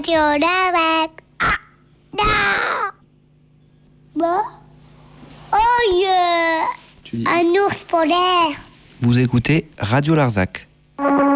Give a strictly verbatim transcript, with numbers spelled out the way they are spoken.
Radio Larzac. Ah, non. Bah. Oh yeah. Tu dis... Un ours polaire. Vous écoutez Radio Larzac.